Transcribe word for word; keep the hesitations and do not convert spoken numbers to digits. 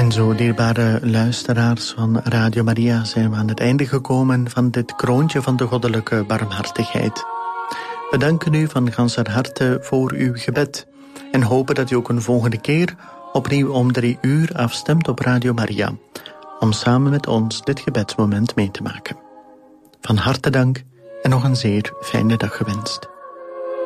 En zo, dierbare luisteraars van Radio Maria, zijn we aan het einde gekomen van dit kroontje van de goddelijke barmhartigheid. We danken u van ganser harte voor uw gebed en hopen dat u ook een volgende keer opnieuw om drie uur afstemt op Radio Maria, om samen met ons dit gebedsmoment mee te maken. Van harte dank en nog een zeer fijne dag gewenst.